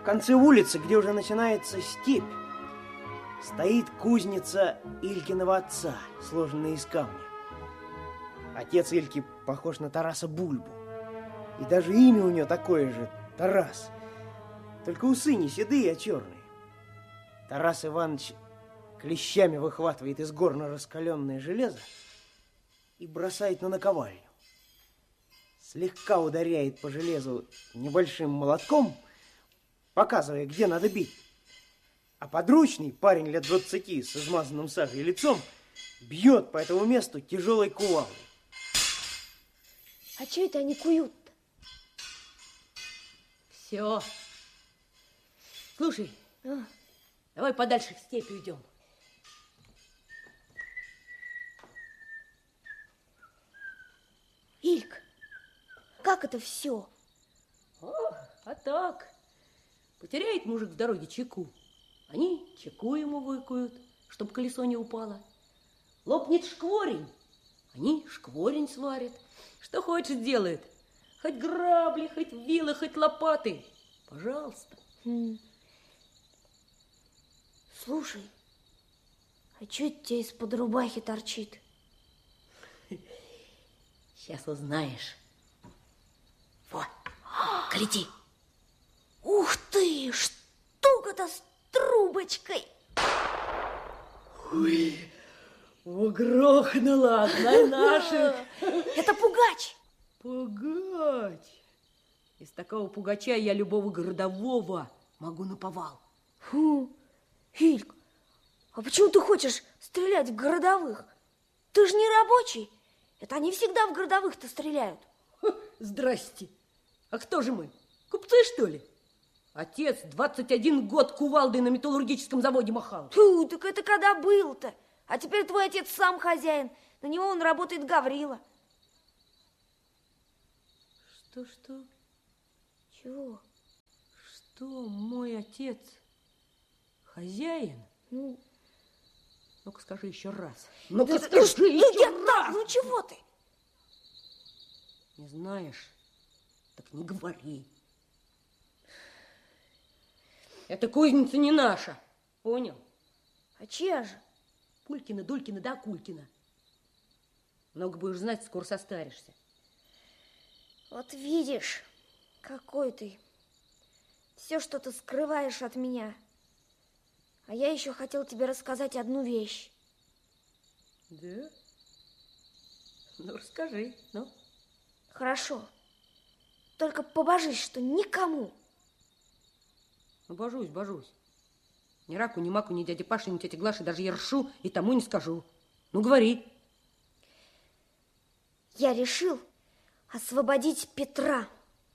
конце улицы, где уже начинается степь, стоит кузница Илькиного отца, сложенная из камня. Отец Ильки похож на Тараса Бульбу. И даже имя у него такое же – Тарас. Только усы не седые, а черные. Тарас Иванович клещами выхватывает из горна раскаленное железо и бросает на наковальню. Слегка ударяет по железу небольшим молотком, показывая, где надо бить. А подручный, парень лет 20 с измазанным сажей лицом, бьет по этому месту тяжелой кувалдой. А что это они куют-то? Все. Слушай, давай подальше в степь уйдем. Илька, как это все? А так. Потеряет мужик в дороге чеку. Они чеку ему выкуют, чтоб колесо не упало. Лопнет шкворень. Они шкворень сварят. Что хочет делают. Хоть грабли, хоть вилы, хоть лопаты. Пожалуйста. Слушай, а что это у тебя из-под рубахи торчит? Сейчас узнаешь. Вот, гляди. Ух ты, штука-то с трубочкой. Ой, грохнула одна наших. Это пугач. Пугач. Из такого пугача я любого городового могу наповал. Ильк, а почему ты хочешь стрелять в городовых? Ты же не рабочий. Это они всегда в городовых-то стреляют. Здрасте. А кто же мы? Купцы, что ли? Отец 21 год кувалдой на металлургическом заводе махал. Фу, так это когда был-то? А теперь твой отец сам хозяин. На него он работает Гаврила. Что? Чего? Что мой отец хозяин? Ну-ка скажи еще раз. Ну-ка скажи еще раз. Ну чего ты? Не знаешь? Так не говори. Эта кузница не наша. Понял? А чья же? Пулькина, Дулькина да Кулькина. Много будешь знать, скоро состаришься. Вот видишь, какой ты. Все что-то скрываешь от меня. А я еще хотел тебе рассказать одну вещь. Да? Ну, расскажи, ну. Хорошо. Только побожись, что никому. Ну, божусь. Ни Раку, ни Маку, ни дяде Паше, ни тете Глаше, даже Ершу и тому не скажу. Ну, говори. Я решил освободить Петра.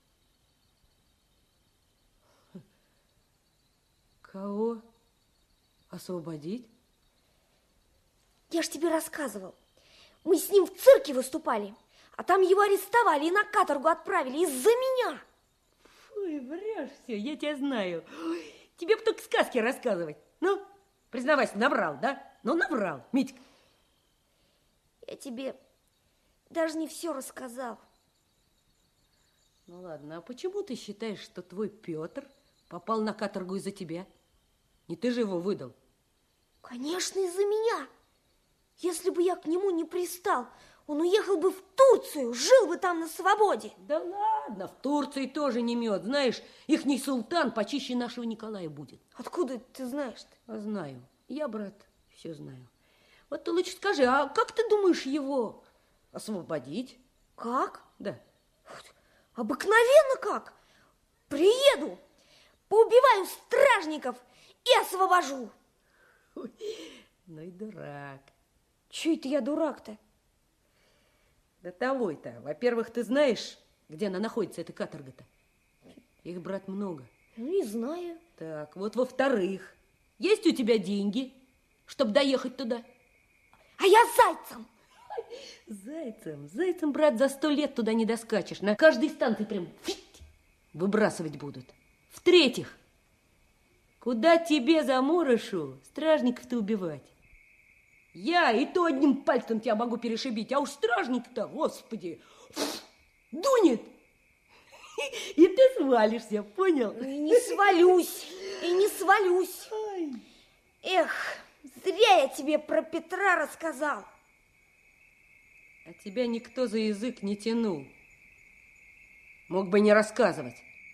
Кого освободить? Я ж тебе рассказывал. Мы с ним в цирке выступали, а там его арестовали и на каторгу отправили из-за меня. Ой, врешь все, я тебя знаю. Ой, тебе бы только сказки рассказывать. Ну, признавайся, наврал, да? Ну, наврал, Митька. Я тебе даже не все рассказал. Ну, ладно, а почему ты считаешь, что твой Петр попал на каторгу из-за тебя? Не ты же его выдал? Конечно, из-за меня. Если бы я к нему не пристал, он уехал бы в Турцию, жил бы там на свободе. Да ладно, в Турции тоже не мед. Знаешь, ихний султан почище нашего Николая будет. Откуда ты знаешь-то? А знаю. Я, брат, все знаю. Вот ты лучше скажи, а как ты думаешь его освободить? Как? Да. Обыкновенно как? Приеду, поубиваю стражников и освобожу. Ой, ну и дурак. Чё это я дурак-то? Да того-то. Во-первых, ты знаешь, где она находится, эта каторга-то? Их, брат, много. Ну, не знаю. Так, вот во-вторых, есть у тебя деньги, чтобы доехать туда? А я зайцем. Зайцем, брат, за 100 лет туда не доскачешь. На каждой станции прям выбрасывать будут. В-третьих, куда тебе, заморышу, стражников-то убивать? Я и то одним пальцем тебя могу перешибить, а уж стражник-то, господи, дунет. И ты свалишься, понял? И не свалюсь, и не свалюсь. Ай. Эх, зря я тебе про Петра рассказал. А тебя никто за язык не тянул. Мог бы не рассказывать.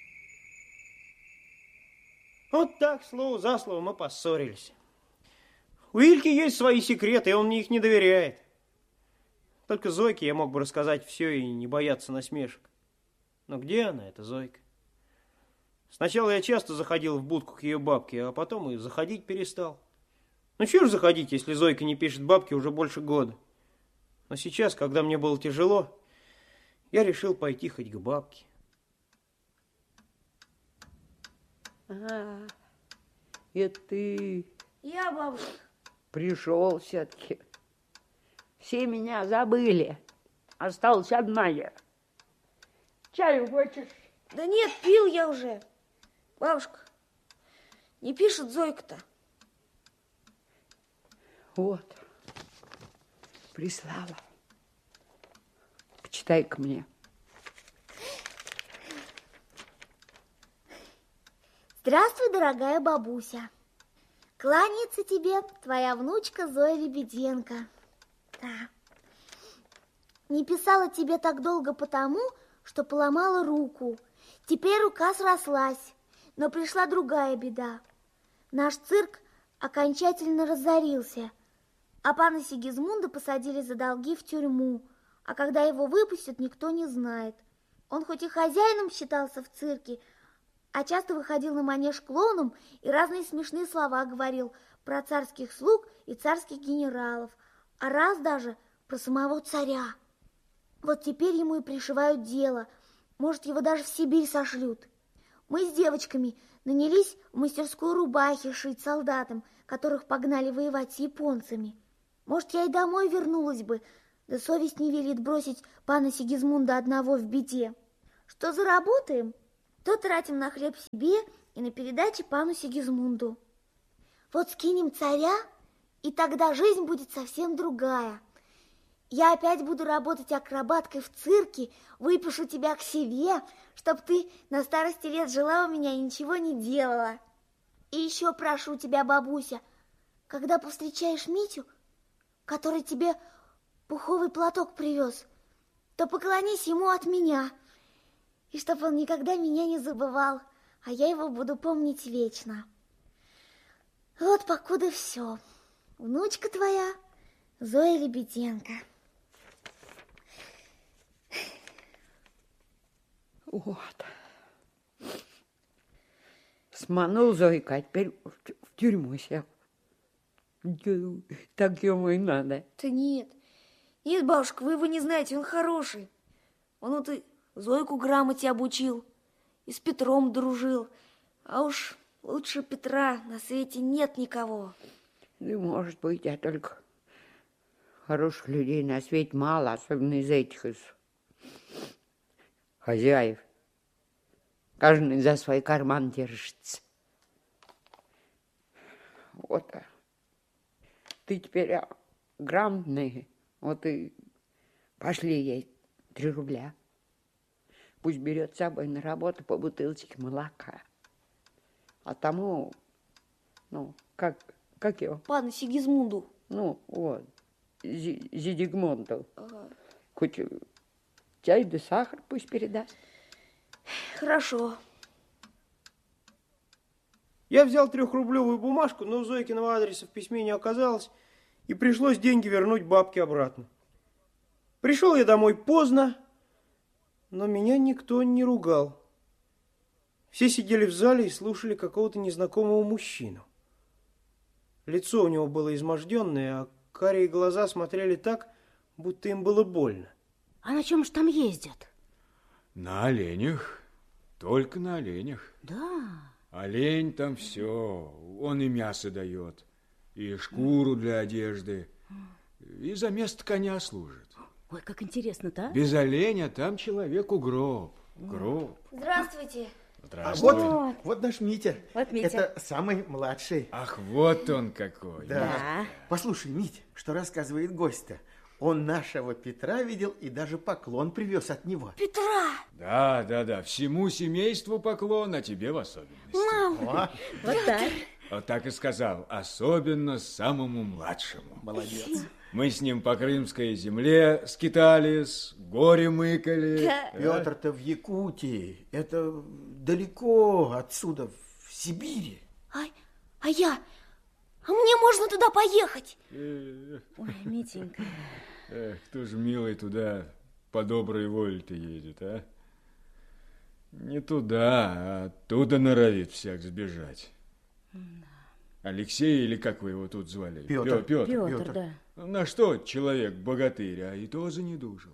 Вот так, слово за слово, мы поссорились. У Ильки есть свои секреты, и он мне их не доверяет. Только Зойке я мог бы рассказать все и не бояться насмешек. Но где она, эта Зойка? Сначала я часто заходил в будку к ее бабке, а потом и заходить перестал. Ну, чего ж заходить, если Зойка не пишет бабке уже больше года? Но сейчас, когда мне было тяжело, я решил пойти хоть к бабке. А, и ты Я, бабушка. пришел все-таки. Все меня забыли. Осталась одна я. Чаю хочешь? Да нет, пил я уже. Бабушка, не пишет Зойка-то. Вот. Прислала. Почитай-ка мне. Здравствуй, дорогая бабуся. Кланяется тебе твоя внучка Зоя Лебеденко. Да. Не писала тебе так долго потому, что поломала руку. Теперь рука срослась, но пришла другая беда. Наш цирк окончательно разорился, а пана Сигизмунда посадили за долги в тюрьму, а когда его выпустят, никто не знает. Он хоть и хозяином считался в цирке, а часто выходил на манеж клоуном и разные смешные слова говорил про царских слуг и царских генералов, а раз даже про самого царя. Вот теперь ему и пришивают дело, может, его даже в Сибирь сошлют. Мы с девочками нанялись в мастерскую рубахи шить солдатам, которых погнали воевать с японцами. Может, я и домой вернулась бы, да совесть не велит бросить пана Сигизмунда одного в беде. Что заработаем, то тратим на хлеб себе и на передачи пану Сигизмунду. Вот скинем царя, и тогда жизнь будет совсем другая. Я опять буду работать акробаткой в цирке, выпишу тебя к себе, чтоб ты на старости лет жила у меня и ничего не делала. И еще прошу тебя, бабуся, когда повстречаешь Митю, который тебе пуховый платок привез, то поклонись ему от меня, и чтоб он никогда меня не забывал, а я его буду помнить вечно. Вот покуда все. Внучка твоя Зоя Лебеденко. Вот. Сманул Зойка, а теперь в тюрьму сел. Так ему и надо. Да нет, нет, бабушка, вы его не знаете, он хороший. Он вот и Зойку грамоте обучил, и с Петром дружил. А уж лучше Петра на свете нет никого. Ну, может быть, а только хороших людей на свете мало, особенно из этих, из хозяев. Каждый за свой карман держится. Вот. Ты теперь грамотный, вот и пошли ей 3 рубля. Пусть берет с собой на работу по бутылочке молока. А тому, ну, как его? Пану Сигизмунду. Ну, вот, Зигмунду. Ага. Хоть чай да сахар пусть передаст. Хорошо. Я взял 3-рублевую бумажку, но Зойкиного адреса в письме не оказалось, и пришлось деньги вернуть бабке обратно. Пришел я домой поздно, но меня никто не ругал. Все сидели в зале и слушали какого-то незнакомого мужчину. Лицо у него было изможденное, а карие глаза смотрели так, будто им было больно. А на чем же там ездят? На оленях. Только на оленях. Да. Олень там все. Он и мясо дает, и шкуру для одежды, и за место коня служит. Ой, как интересно-то, а? Без оленя там человеку гроб. Гроб. Здравствуйте. Здравствуй. Вот наш Митя. Вот Митя. Это самый младший. Ах, вот он какой. Да. Послушай, Мить, что рассказывает гость-то. Он нашего Петра видел и даже поклон привез от него. Петра! Да, всему семейству поклон, а тебе в особенности. О, Вот так. Вот так и сказал, особенно самому младшему. молодец. Мы с ним по крымской земле скитались, горе мыкали. Петр-то в Якутии. Это далеко отсюда, в Сибири. А я? А мне можно туда поехать? Ой, Митенька. Эх, кто же, милый, туда по доброй воле-то едет, а? Не туда, а оттуда норовит всяк сбежать. Алексей, или как вы его тут звали? Петр. Петр, да. На что человек-богатырь, а и то занедужил.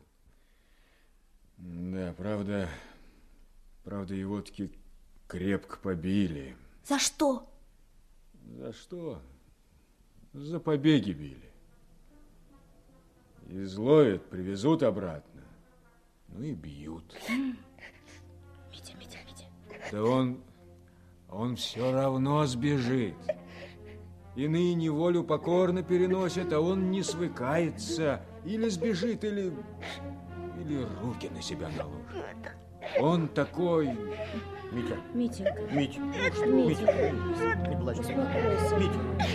Да, правда, его-таки крепко побили. За что? За что? За побеги били. Изловят, привезут обратно. Ну и бьют. Митя. Да он все равно сбежит. Иные неволю покорно переносят, а он не свыкается. Или сбежит, или руки на себя наложит. Он такой... Митя, Митенька. Митя, Митя. Митя, не плачь. Успокойся. Митя.